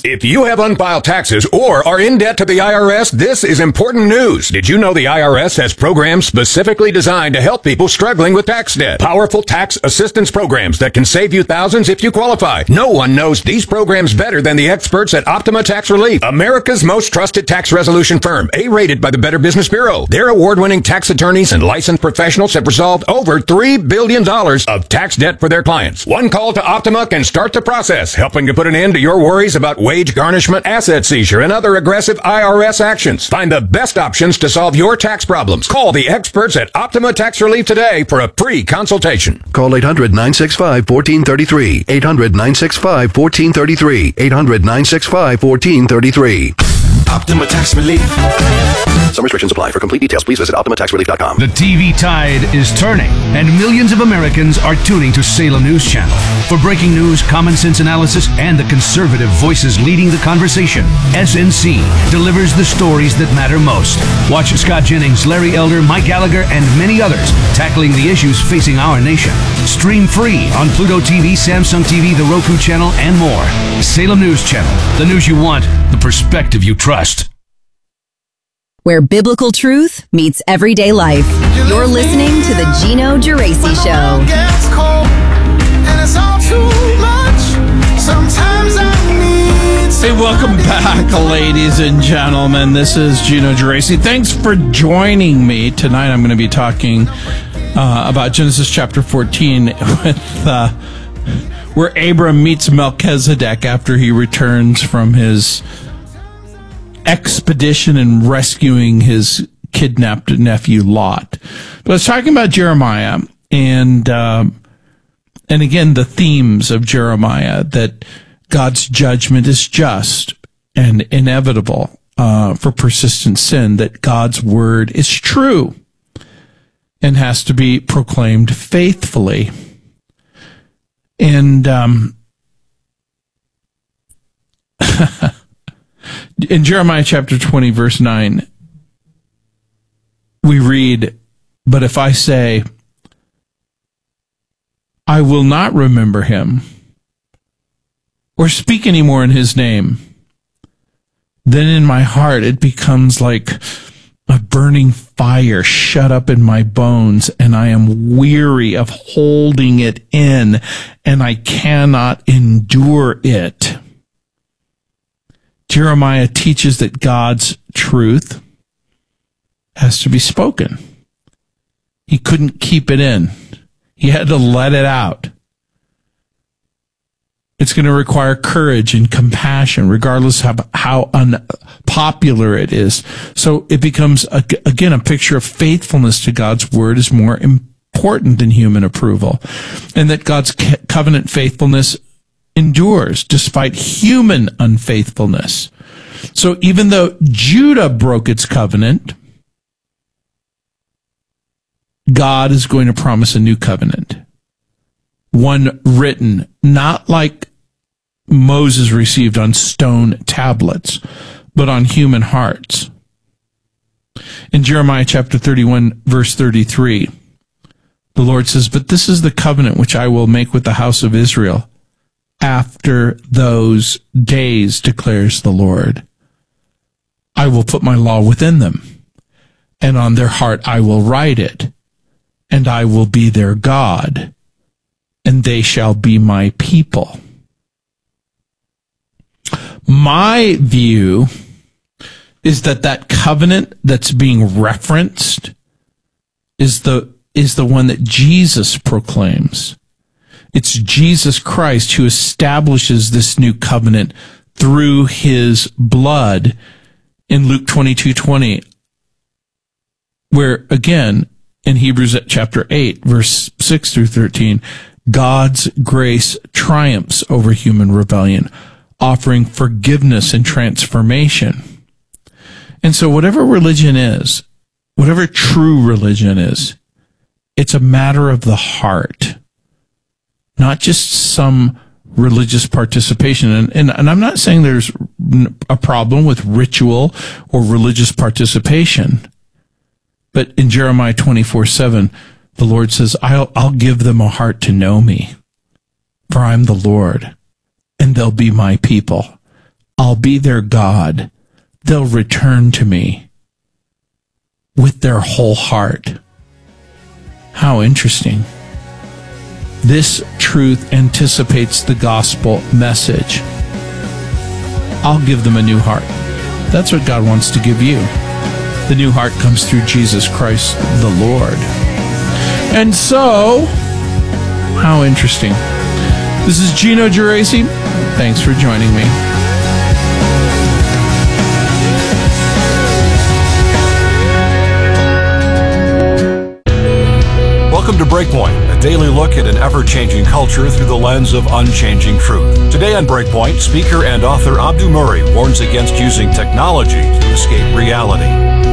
If you have unfiled taxes or are in debt to the IRS, this is important news. Did you know the IRS has programs specifically designed to help people struggling with tax debt? Powerful tax assistance programs that can save you thousands if you qualify. No one knows these programs better than the experts at Optima Tax Relief, America's most trusted tax resolution firm, A-rated by the Better Business Bureau. Their award-winning tax attorneys and licensed professionals have resolved over $3 billion of tax debt for their clients. One call to Optima can start the process, helping to put an end to your worries about wage garnishment, asset seizure, and other aggressive IRS actions. Find the best options to solve your tax problems. Call the experts at Optima Tax Relief today for a free consultation. Call 800-965-1433. 800-965-1433. 800-965-1433. Optima Tax Relief. Some restrictions apply. For complete details, please visit OptimaTaxRelief.com. The TV tide is turning, and millions of Americans are tuning to Salem News Channel. For breaking news, common sense analysis, and the conservative voices leading the conversation, SNC delivers the stories that matter most. Watch Scott Jennings, Larry Elder, Mike Gallagher, and many others tackling the issues facing our nation. Stream free on Pluto TV, Samsung TV, the Roku channel, and more. Salem News Channel. The news you want, the perspective you trust. Where biblical truth meets everyday life. You're listening to the Gino Geraci Show. Hey, welcome back, ladies and gentlemen. This is Gino Geraci. Thanks for joining me. Tonight I'm going to be talking about Genesis chapter 14 with where Abram meets Melchizedek after he returns from his expedition in rescuing his kidnapped nephew Lot. But I was talking about Jeremiah and again the themes of Jeremiah, that God's judgment is just and inevitable for persistent sin, that God's word is true and has to be proclaimed faithfully. And in Jeremiah chapter 20, verse 9, we read, "But if I say, I will not remember him, or speak any more in his name, then in my heart it becomes like a burning fire shut up in my bones, and I am weary of holding it in, and I cannot endure it." Jeremiah teaches that God's truth has to be spoken. He couldn't keep it in. He had to let it out. It's going to require courage and compassion, regardless of how unpopular it is. So it becomes, again, a picture of faithfulness to God's word is more important than human approval, and that God's covenant faithfulness endures despite human unfaithfulness. So even though Judah broke its covenant, God is going to promise a new covenant, one written not like Moses received on stone tablets, but on human hearts. In Jeremiah chapter 31, verse 33, the Lord says, "But this is the covenant which I will make with the house of Israel after those days, declares the Lord. I will put my law within them, and on their heart I will write it, and I will be their God, and they shall be my people." My view is that covenant that's being referenced is the one that Jesus proclaims. It's Jesus Christ who establishes this new covenant through his blood in Luke 22:20, where again, in Hebrews chapter 8, verse 6 through 13, God's grace triumphs over human rebellion, offering forgiveness and transformation. And so whatever religion is, whatever true religion is, it's a matter of the heart, not just some religious participation. And I'm not saying there's a problem with ritual or religious participation. But in Jeremiah 24:7, the Lord says, I'll give them a heart to know me, for I'm the Lord, and they'll be my people. I'll be their God. They'll return to me with their whole heart. How interesting. This truth anticipates the gospel message. I'll give them a new heart. That's what God wants to give you. The new heart comes through Jesus Christ the Lord. And so, how interesting. This is Gino Geraci. Thanks for joining me. Welcome to Breakpoint, a daily look at an ever-changing culture through the lens of unchanging truth. Today on Breakpoint, speaker and author Abdu Murray warns against using technology to escape reality.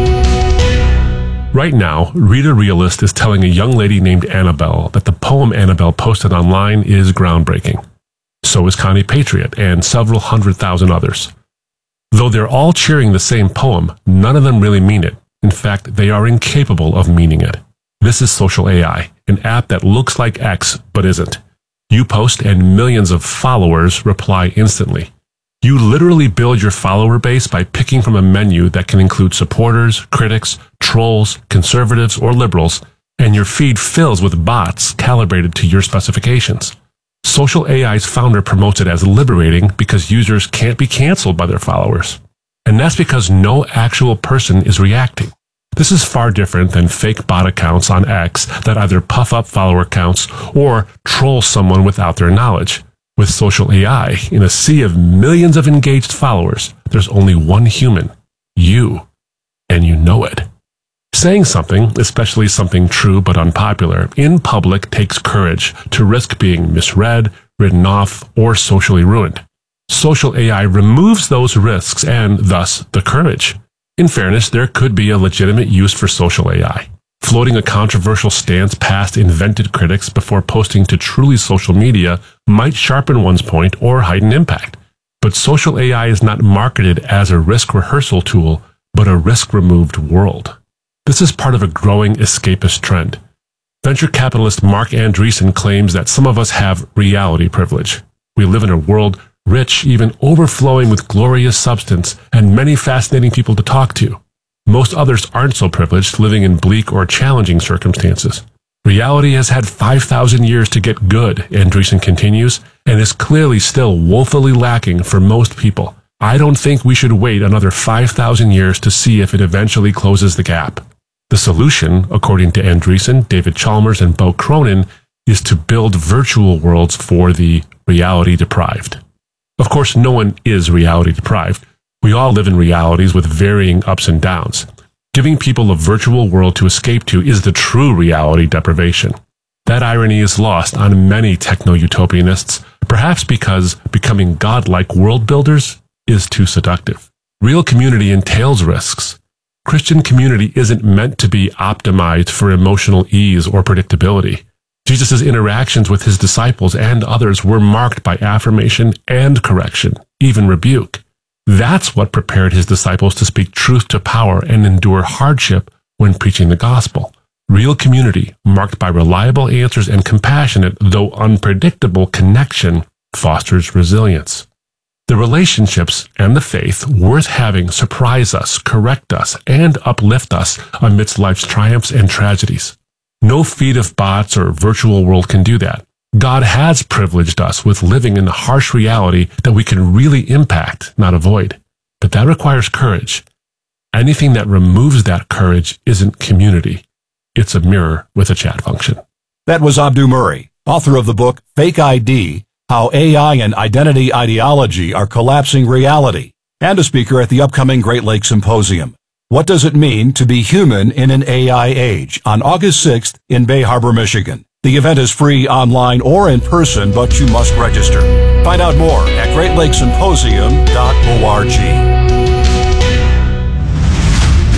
Right now, Rita Realist is telling a young lady named Annabelle that the poem Annabelle posted online is groundbreaking. So is Connie Patriot and several 100,000 others. Though they're all cheering the same poem, none of them really mean it. In fact, they are incapable of meaning it. This is Social AI, an app that looks like X but isn't. You post and millions of followers reply instantly. You literally build your follower base by picking from a menu that can include supporters, critics, trolls, conservatives, or liberals, and your feed fills with bots calibrated to your specifications. Social AI's founder promotes it as liberating because users can't be canceled by their followers. And that's because no actual person is reacting. This is far different than fake bot accounts on X that either puff up follower counts or troll someone without their knowledge. With Social AI, in a sea of millions of engaged followers, there's only one human, you, and you know it. Saying something, especially something true but unpopular, in public takes courage to risk being misread, written off, or socially ruined. Social AI removes those risks and, thus, the courage. In fairness, there could be a legitimate use for Social AI. Floating a controversial stance past invented critics before posting to truly social media might sharpen one's point or heighten impact. But Social AI is not marketed as a risk rehearsal tool, but a risk-removed world. This is part of a growing escapist trend. Venture capitalist Mark Andreessen claims that some of us have reality privilege. We live in a world rich, even overflowing with glorious substance and many fascinating people to talk to. Most others aren't so privileged, living in bleak or challenging circumstances. Reality has had 5,000 years to get good, Andreessen continues, and is clearly still woefully lacking for most people. I don't think we should wait another 5,000 years to see if it eventually closes the gap. The solution, according to Andreessen, David Chalmers, and Bo Cronin, is to build virtual worlds for the reality deprived. Of course, no one is reality deprived. We all live in realities with varying ups and downs. Giving people a virtual world to escape to is the true reality deprivation. That irony is lost on many techno-utopianists, perhaps because becoming godlike world builders is too seductive. Real community entails risks. Christian community isn't meant to be optimized for emotional ease or predictability. Jesus' interactions with his disciples and others were marked by affirmation and correction, even rebuke. That's what prepared his disciples to speak truth to power and endure hardship when preaching the gospel. Real community, marked by reliable answers and compassionate, though unpredictable connection, fosters resilience. The relationships and the faith worth having surprise us, correct us, and uplift us amidst life's triumphs and tragedies. No feed of bots or virtual world can do that. God has privileged us with living in a harsh reality that we can really impact, not avoid. But that requires courage. Anything that removes that courage isn't community. It's a mirror with a chat function. That was Abdu Murray, author of the book Fake ID, How AI and Identity Ideology Are Collapsing Reality, and a speaker at the upcoming Great Lakes Symposium. What does it mean to be human in an AI age? On August 6th in Bay Harbor, Michigan. The event is free online or in person, but you must register. Find out more at GreatLakesSymposium.org.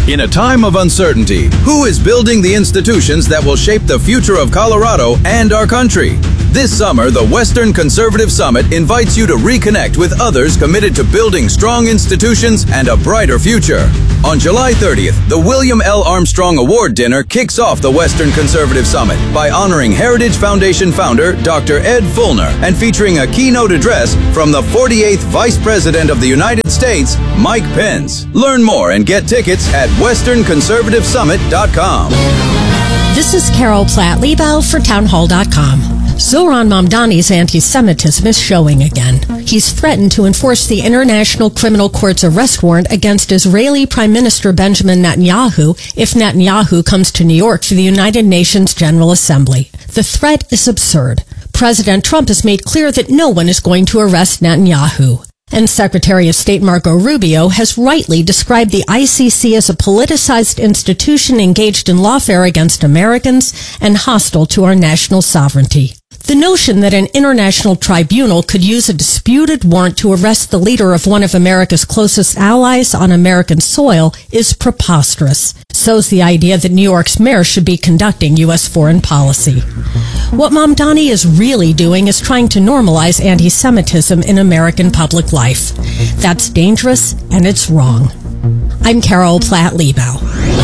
In a time of uncertainty, who is building the institutions that will shape the future of Colorado and our country? This summer, the Western Conservative Summit invites you to reconnect with others committed to building strong institutions and a brighter future. On July 30th, the William L. Armstrong Award Dinner kicks off the Western Conservative Summit by honoring Heritage Foundation founder Dr. Ed Fulner and featuring a keynote address from the 48th Vice President of the United States, Mike Pence. Learn more and get tickets at westernconservativesummit.com. This is Carol Platt-Liebau for townhall.com. Zohran Mamdani's anti-Semitism is showing again. He's threatened to enforce the International Criminal Court's arrest warrant against Israeli Prime Minister Benjamin Netanyahu if Netanyahu comes to New York for the United Nations General Assembly. The threat is absurd. President Trump has made clear that no one is going to arrest Netanyahu. And Secretary of State Marco Rubio has rightly described the ICC as a politicized institution engaged in lawfare against Americans and hostile to our national sovereignty. The notion that an international tribunal could use a disputed warrant to arrest the leader of one of America's closest allies on American soil is preposterous. So's the idea that New York's mayor should be conducting U.S. foreign policy. What Mamdani is really doing is trying to normalize anti-Semitism in American public life. That's dangerous, and it's wrong. I'm Carol Platt-Liebau.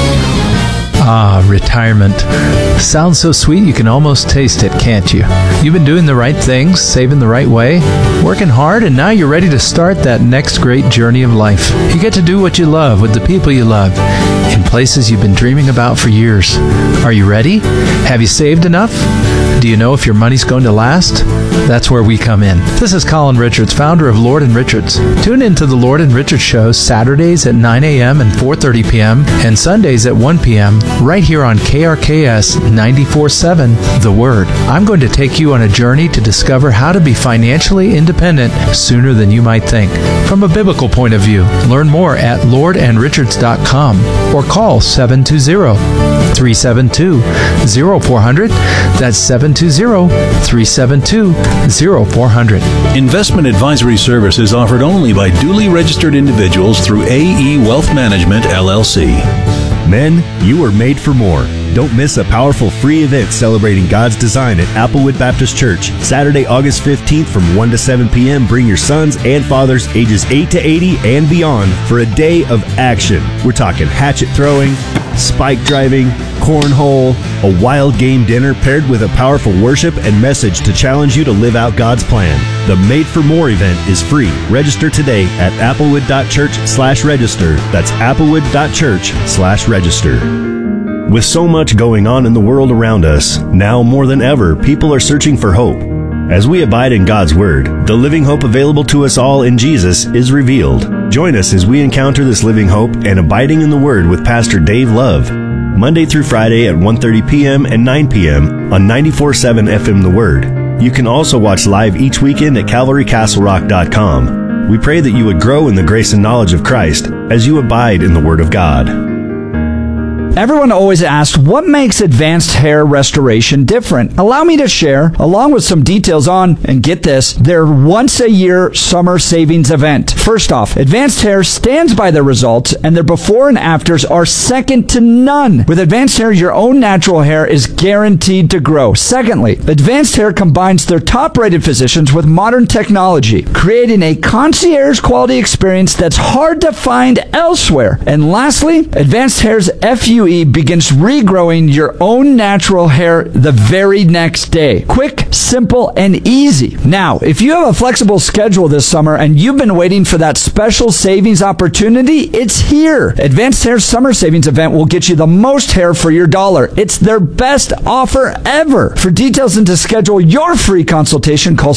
Ah, retirement. Sounds so sweet you can almost taste it, can't you? You've been doing the right things, saving the right way, working hard, and now you're ready to start that next great journey of life. You get to do what you love with the people you love in places you've been dreaming about for years. Are you ready? Have you saved enough? Do you know if your money's going to last? That's where we come in. This is Colin Richards, founder of Lord & Richards. Tune in to the Lord & Richards show Saturdays at 9 a.m. and 4:30 p.m. and Sundays at 1 p.m. right here on KRKS 94.7, The Word. I'm going to take you on a journey to discover how to be financially independent sooner than you might think. From a biblical point of view, learn more at lordandrichards.com or call 720-372-0400. That's 720-372-0400. Investment advisory services offered only by duly registered individuals through AE Wealth Management, LLC. Men, you are made for more. Don't miss a powerful free event celebrating God's design at Applewood Baptist Church. Saturday, August 15th from 1 to 7 p.m. Bring your sons and fathers ages 8 to 80 and beyond for a day of action. We're talking hatchet throwing, spike driving, cornhole, a wild game dinner paired with a powerful worship and message to challenge you to live out God's plan. The Made for More event is free. Register today at applewood.church/register. That's applewood.church/register. With so much going on in the world around us, now more than ever, people are searching for hope. As we abide in God's Word, the living hope available to us all in Jesus is revealed. Join us as we encounter this living hope and abiding in the Word with Pastor Dave Love, Monday through Friday at 1:30 p.m. and 9 p.m. on 94.7 FM The Word. You can also watch live each weekend at CalvaryCastleRock.com. We pray that you would grow in the grace and knowledge of Christ as you abide in the Word of God. Everyone always asks, what makes advanced hair restoration different? Allow me to share, along with some details on, and get this, their once-a-year summer savings event. First off, Advanced Hair stands by their results, and their before and afters are second to none. With Advanced Hair, your own natural hair is guaranteed to grow. Secondly, Advanced Hair combines their top-rated physicians with modern technology, creating a concierge-quality experience that's hard to find elsewhere. And lastly, Advanced Hair's FUE begins regrowing your own natural hair the very next day. Quick, simple, and easy. Now, if you have a flexible schedule this summer and you've been waiting for that special savings opportunity, it's here. Advanced Hair's summer savings event will get you the most hair for your dollar. It's their best offer ever. For details and to schedule your free consultation, call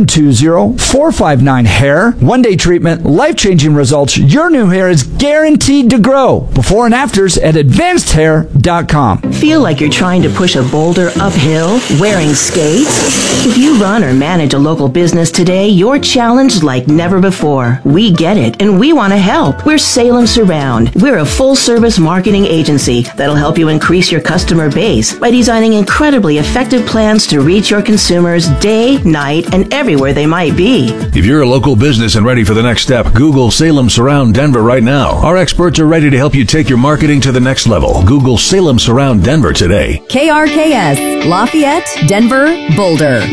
720-459-HAIR. One-day treatment, life-changing results. Your new hair is guaranteed to grow. Before and afters at Advanced AdvancedHair.com. Feel like you're trying to push a boulder uphill wearing skates? If you run or manage a local business today, you're challenged like never before. We get it, and we want to help. We're Salem Surround. We're a full-service marketing agency that'll help you increase your customer base by designing incredibly effective plans to reach your consumers day, night, and everywhere they might be. If you're a local business and ready for the next step, Google Salem Surround Denver right now. Our experts are ready to help you take your marketing to the next level. Google Salem Surround Denver today. KRKS, Lafayette, Denver, Boulder.